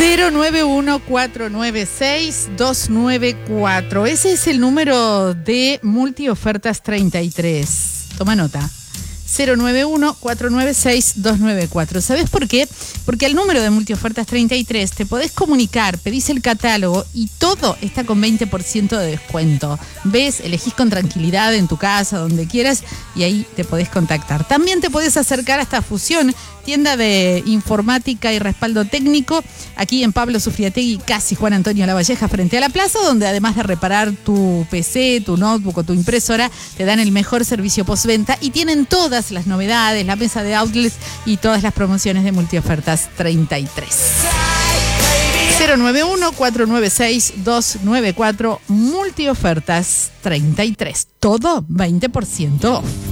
091-496-294. Ese es el número de Multiofertas 33. Toma nota. 091-496-294. ¿Sabés por qué? Porque al número de Multiofertas 33 te podés comunicar, pedís el catálogo y todo está con 20% de descuento. Ves, elegís con tranquilidad en tu casa, donde quieras, y ahí te podés contactar. También te podés acercar hasta Fusión, tienda de informática y respaldo técnico, aquí en Pablo Sufriategui, casi Juan Antonio Lavalleja, frente a la plaza, donde además de reparar tu PC, tu notebook o tu impresora, te dan el mejor servicio postventa y tienen todas las novedades, la mesa de outlets y todas las promociones de Multiofertas 33. 091-496-294, Multiofertas 33. Todo 20% off.